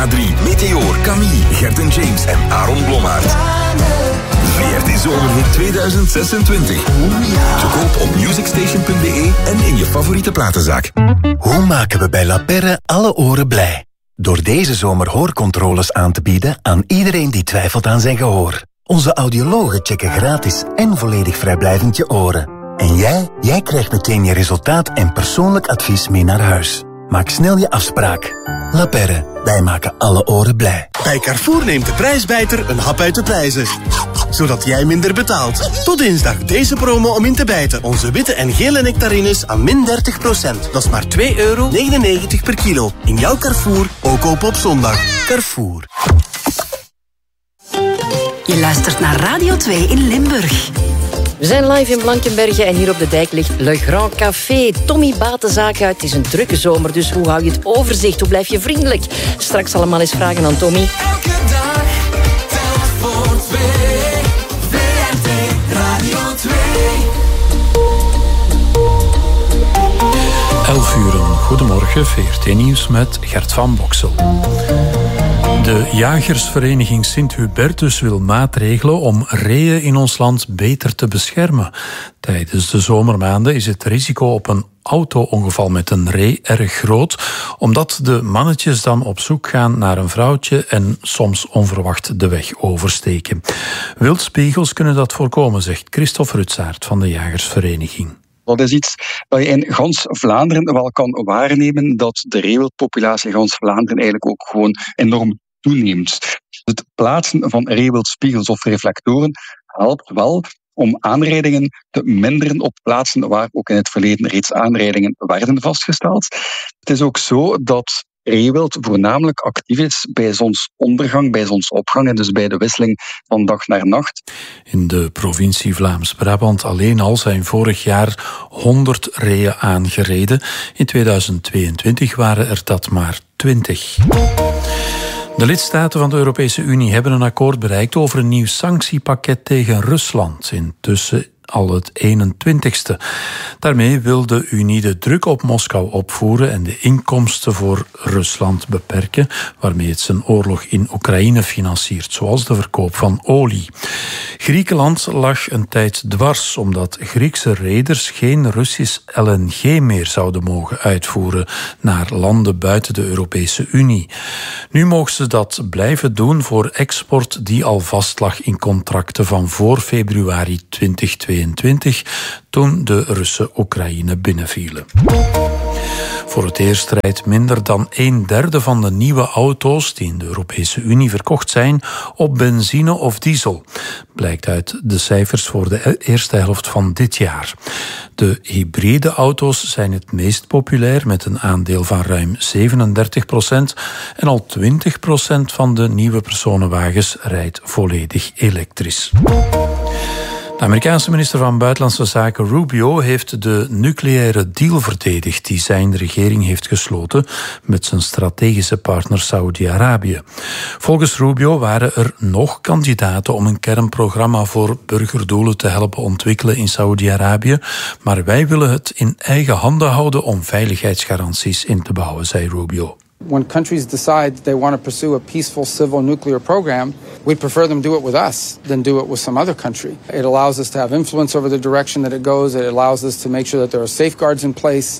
K3, Meteor, Camille, Gert en James en Aaron Blommaert. VRT Zomerhit 2026. Te koop op musicstation.be en in je favoriete platenzaak. Hoe maken we bij La Perre alle oren blij? Door deze zomer hoorcontroles aan te bieden aan iedereen die twijfelt aan zijn gehoor. Onze audiologen checken gratis en volledig vrijblijvend je oren. En jij krijgt meteen je resultaat en persoonlijk advies mee naar huis. Maak snel je afspraak. La Perre, wij maken alle oren blij. Bij Carrefour neemt de prijsbijter een hap uit de prijzen. Zodat jij minder betaalt. Tot dinsdag deze promo om in te bijten. Onze witte en gele nectarines aan min 30%. Dat is maar €2,99 per kilo. In jouw Carrefour, ook open op zondag. Carrefour. Je luistert naar Radio 2 in Limburg. We zijn live in Blankenberge en hier op de dijk ligt Le Grand Café. Tommy Batenzaak uit. Het is een drukke zomer, dus hoe hou je het overzicht? Hoe blijf je vriendelijk? Straks allemaal eens vragen aan Tommy. Elke dag, telt voor 2. VRT Radio 2. 11 uur, goedemorgen, VRT Nieuws met Gert van Boksel. De jagersvereniging Sint-Hubertus wil maatregelen om reeën in ons land beter te beschermen. Tijdens de zomermaanden is het risico op een auto-ongeval met een ree erg groot, omdat de mannetjes dan op zoek gaan naar een vrouwtje en soms onverwacht de weg oversteken. Wildspiegels kunnen dat voorkomen, zegt Christophe Rutsaert van de jagersvereniging. Dat is iets dat je in gans Vlaanderen wel kan waarnemen, dat de reewildpopulatie in gans Vlaanderen eigenlijk ook gewoon enorm toeneemt. Het plaatsen van reewildspiegels of reflectoren helpt wel om aanrijdingen te minderen op plaatsen waar ook in het verleden reeds aanrijdingen werden vastgesteld. Het is ook zo dat reewild voornamelijk actief is bij zonsondergang, bij zonsopgang en dus bij de wisseling van dag naar nacht. In de provincie Vlaams-Brabant alleen al zijn vorig jaar 100 reeën aangereden. In 2022 waren er dat maar 20. De lidstaten van de Europese Unie hebben een akkoord bereikt over een nieuw sanctiepakket tegen Rusland. Intussen al het 21ste. Daarmee wil de Unie de druk op Moskou opvoeren en de inkomsten voor Rusland beperken, waarmee het zijn oorlog in Oekraïne financiert, zoals de verkoop van olie. Griekenland lag een tijd dwars, omdat Griekse reders geen Russisch LNG meer zouden mogen uitvoeren naar landen buiten de Europese Unie. Nu mogen ze dat blijven doen voor export die al vastlag in contracten van voor februari 2022, toen de Russen Oekraïne binnenvielen. Voor het eerst rijdt minder dan 1/3 van de nieuwe auto's die in de Europese Unie verkocht zijn op benzine of diesel. Blijkt uit de cijfers voor de eerste helft van dit jaar. De hybride auto's zijn het meest populair met een aandeel van ruim 37% en al 20% van de nieuwe personenwagens rijdt volledig elektrisch. De Amerikaanse minister van Buitenlandse Zaken Rubio heeft de nucleaire deal verdedigd die zijn regering heeft gesloten met zijn strategische partner Saudi-Arabië. Volgens Rubio waren er nog kandidaten om een kernprogramma voor burgerdoelen te helpen ontwikkelen in Saudi-Arabië, maar wij willen het in eigen handen houden om veiligheidsgaranties in te bouwen, zei Rubio. When countries decide they want to pursue a peaceful civil nuclear program, we'd prefer them do it with us than do it with some other country. It allows us to have influence over the direction that it goes. It allows us to make sure that there are safeguards in place.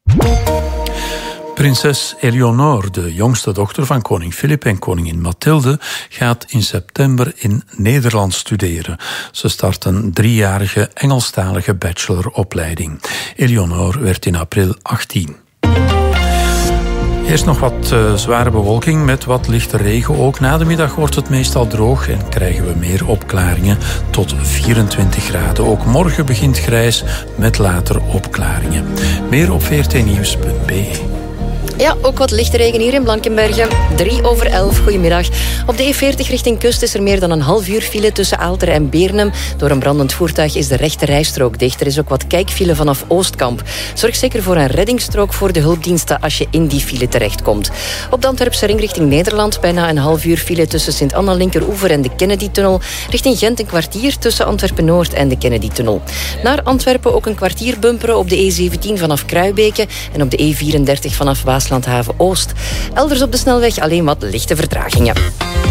Prinses Eleonore, de jongste dochter van koning Filip en koningin Mathilde, gaat in september in Nederland studeren. Ze start een 3-jarige Engelstalige bacheloropleiding. Eleonore werd in april 18. Eerst nog wat zware bewolking met wat lichte regen ook. Na de middag wordt het meestal droog en krijgen we meer opklaringen tot 24 graden. Ook morgen begint grijs met later opklaringen. Meer op vrtnieuws.be. Ja, ook wat lichte regen hier in Blankenberge. 11:03. Goedemiddag. Op de E40 richting kust is er meer dan een half uur file tussen Aalter en Beernem. Door een brandend voertuig is de rechte rijstrook dicht. Er is ook wat kijkfile vanaf Oostkamp. Zorg zeker voor een reddingsstrook voor de hulpdiensten als je in die file terechtkomt. Op de Antwerpse ring richting Nederland bijna een half uur file tussen Sint-Anna Linkeroever en de Kennedy-tunnel. Richting Gent een kwartier tussen Antwerpen-Noord en de Kennedy-tunnel. Naar Antwerpen ook een kwartier bumperen op de E17 vanaf Kruibeke en op de E34 vanaf Waasland Duitsland haven Oost. Elders op de snelweg alleen wat lichte vertragingen.